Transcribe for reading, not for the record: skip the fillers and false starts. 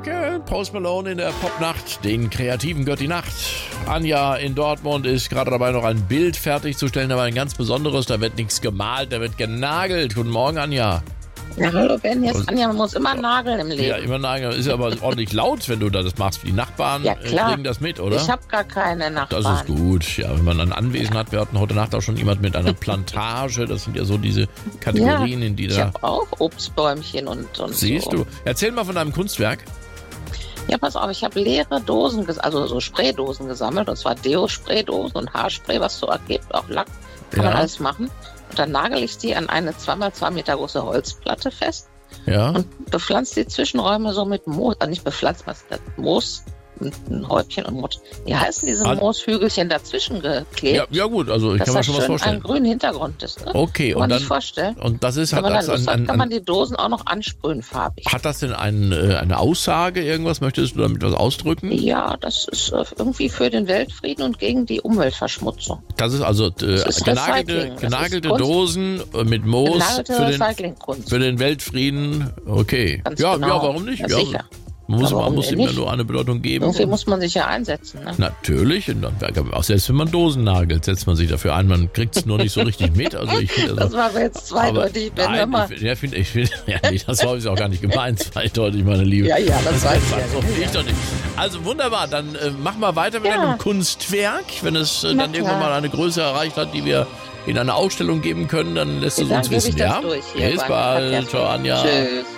Danke. Post Malone in der Popnacht. Den Kreativen gehört die Nacht. Anja in Dortmund ist gerade dabei, noch ein Bild fertigzustellen, aber ein ganz besonderes. Da wird nichts gemalt, da wird genagelt. Guten Morgen, Anja. Ja, hallo Ben, hier ist Anja, man muss immer nageln im Leben. Ja, immer nageln. Ist aber ordentlich laut, wenn du das machst. Die Nachbarn kriegen das mit, oder? Ich habe gar keine Nachbarn. Das ist gut. Ja, wenn man ein Anwesen hat, wir hatten heute Nacht auch schon jemand mit einer Plantage. Das sind ja so diese Kategorien, in die da... Ich habe auch Obstbäumchen und Siehst du. Erzähl mal von deinem Kunstwerk. Ja, pass auf, ich habe leere Dosen, also so Spraydosen gesammelt. Und zwar Deo-Spraydosen und Haarspray, was so ergibt, auch Lack. Kann man alles machen. Und dann nagel ich die an eine 2x2 Meter große Holzplatte fest und bepflanze die Zwischenräume so mit Moos. Nicht bepflanzt, was das Moos, ein Häubchen und Moos. Wie heißen diese Mooshügelchen dazwischen geklebt? Ja gut, also ich kann mir schon was vorstellen. Dass ein grünen Hintergrund ist. Ne? Okay, kann man sich vorstellen. Und das ist wenn man kann man die Dosen auch noch ansprühen farbig. Hat das denn eine Aussage, irgendwas? Möchtest du damit was ausdrücken? Ja, das ist irgendwie für den Weltfrieden und gegen die Umweltverschmutzung. Das ist also genagelte Dosen mit Moos für den Weltfrieden. Okay. Ganz genau. Ja, warum nicht? Ja, sicher. Man muss ihm ja nur eine Bedeutung geben. Irgendwie muss man sich ja einsetzen. Ne? Natürlich. Und dann, auch selbst wenn man Dosen nagelt, setzt man sich dafür ein. Man kriegt es nur nicht so richtig mit. Also das war jetzt zweideutig. Das war jetzt auch gar nicht gemeint. Zweideutig, meine Liebe. Ja, das weiß ich ja. Ich doch nicht. Also wunderbar. Dann mach mal weiter mit einem Kunstwerk. Wenn es dann irgendwann mal eine Größe erreicht hat, die wir in eine Ausstellung geben können, dann lässt es uns wissen. Ja? Bis bald. Ciao, Anja. Tschüss.